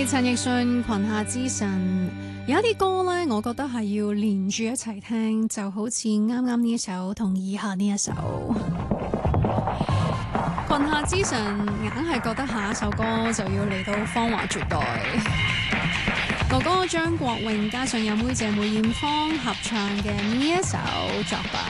陳奕迅《群下之神》有一啲歌呢，我覺得係要連住一齊聽，就好似啱啱呢一首同以下呢一首《群下之神》，硬係覺得下一首歌就要嚟到芳華絕代。哥哥張國榮加上有妹姐梅艷芳合唱嘅呢一首作品。